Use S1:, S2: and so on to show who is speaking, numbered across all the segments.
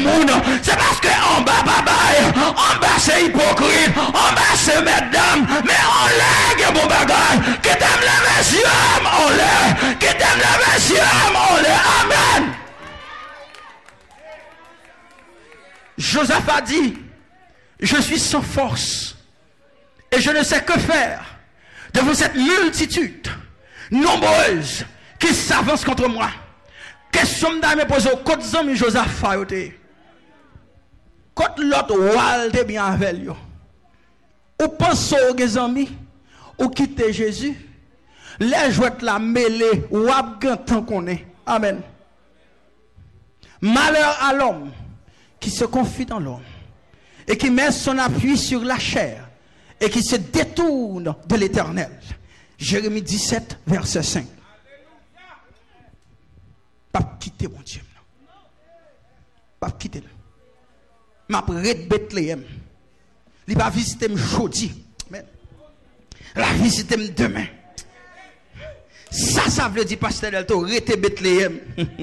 S1: monde. C'est parce que en bas, en bas c'est hypocrite, en bas c'est mesdames, mais en l'air, il y a bon bagage. Qui t'aime le monsieur, en l'air. Qui t'aime le monsieur, en l'air. Amen. Joseph a dit, je suis sans force et je ne sais que faire devant cette multitude nombreuse qui s'avance contre moi. Question me poser au côté de Joseph a été. Quand l'autre wal te bien avec lui. Ou pense aux amis ou quitter Jésus. Les jouets la mêlée ou abgantan qu'on est. Amen. Malheur à l'homme qui se confie dans l'homme et qui met son appui sur la chair et qui se détourne de l'Éternel. Jérémie 17, verset 5. Pas quitter mon Dieu. Pas quitter. M'a prêt Bethléem. Il va visiter jeudi. La visiter demain. Ça veut dire, pasteur Delto, rete Bethléem.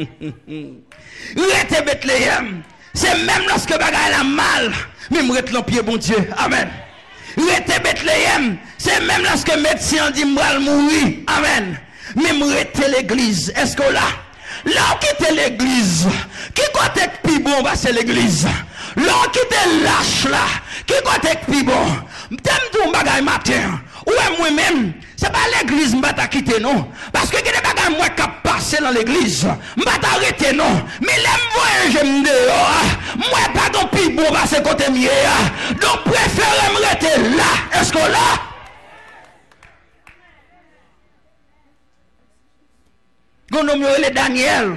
S1: Rete Bethléem. C'est même lorsque bagaille la mal, même rete l'empire, bon Dieu. Amen. Rete Bethléem. C'est même lorsque médecin dit m'bral mourir. Amen. Même rete l'église. Est-ce que là on quitte l'église. Qui côté plus bon, bah c'est l'église. Là on quitte lâche là. Qui côté plus bon. T'aimes tout bagaille matin. Ouais moi-même, c'est pas l'église m'ba ta quitter non. Parce que des bagaille moi qui passer dans l'église. M'ba t'arrêter non. Mais l'aime voyer j'aime dehors. Moi pas donc plus bon bah c'est côté mieux. Donc préfère me rester là. Est-ce que là Gonomio et Daniel,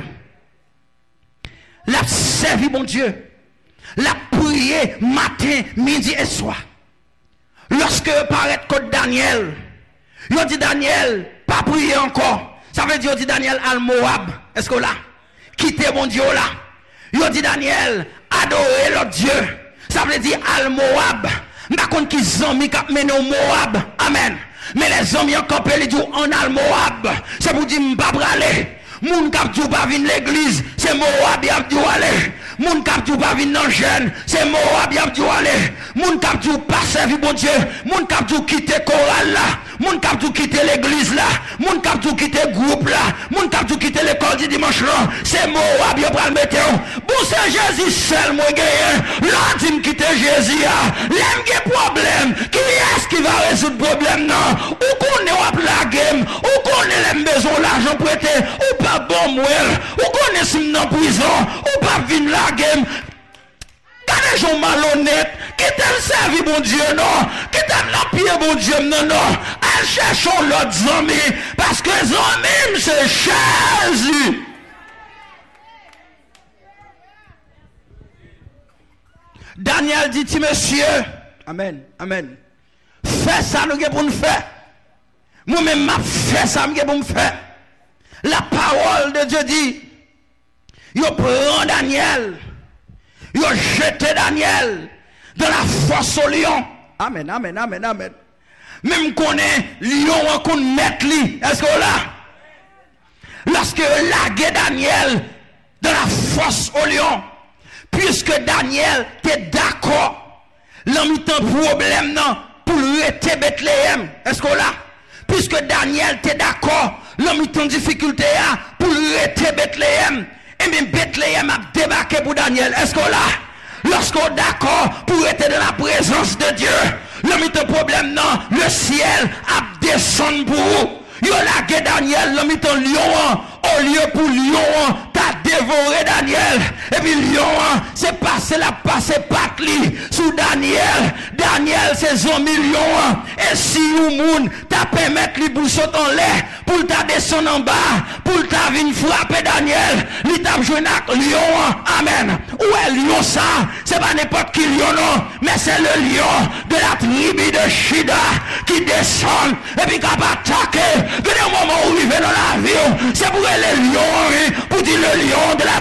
S1: l'a servi bon Dieu, l'a prié matin, midi et soir. Lorsque paraît côté Daniel, il dit Daniel, pas prier encore. Ça veut dire, il dit Daniel al Moab. Est-ce que là, quittez mon Dieu là. Il dit Daniel, adorer l'autre Dieu. Ça veut dire al Moab. Par contre, qui zami kap mené au Moab. Amen. Mais les hommes ont campé les jours en al Moab. C'est pour dire m'pa braler. Moun kap djou pa vin l'église, c'est Moab y a djou aller. Moun kap djou pa vin nan jeune, c'est Moab y a djou aller. Moun kap djou pas servi bon Dieu, moun kap djou quitter chorale là, moun kap djou quitter l'église là, moun kap djou quitter groupe là, moun kap djou quitter l'école du dimanche là, c'est Moab y a pral mettre. Bon c'est Jésus seul moi gagné. Là dit me quitter Jésus a. L'aime gen problème. Qui est-ce qui va résoudre problème non? Ou connaît ou la game, ou connaît les besoin l'argent prêté, ou pas bon mouel, ou connaît si dans prison, ou pas vin la game. Quand les gens malhonnêtes, qui t'aiment servi bon Dieu non, qui t'aiment l'empire bon Dieu non, elles cherchent l'autre amis, parce que les amis c'est Jésus. Daniel dit, monsieur, amen, amen, fais ça nous pour nous faire. Moi-même, m'a fait ça pour me faire. La parole de Dieu dit, il prend Daniel, il jeté Daniel dans la fosse au lion. Amen, amen, amen, amen. Même qu'on est lion, qu'on met lui. Est-ce que là, lorsque lagué Daniel dans la fosse au lion, puisque Daniel était d'accord, l'homme a un problème non pour rester Bethléem. Est-ce que là, puisque Daniel était d'accord, l'homme a une difficulté pour rester Bethléem, et même Bethléem a débarqué pour Daniel. Est-ce que là, lorsqu'on est d'accord pour être dans la présence de Dieu, l'homme a un problème non, le ciel a descendu pour vous. Yo lagué Daniel, l'homme a un lion, au lieu pour lion, t'as dévoré Daniel. Et puis lion, c'est passé la passé patli sous Daniel. Daniel, c'est 100 millions. Et si ou moun, t'as permettre lui pour sauter en l'air, pour t'a descendre en bas, pour t'a venir frapper Daniel, lui t'a joué avec lion. Amen. Où est lion ça? C'est pas n'importe qui lion non, mais c'est le lion de la tribu de Shida qui descend et puis qui va attaquer. Que des moments où il vient dans l'avion, c'est pour les lions, pour dire le lion de la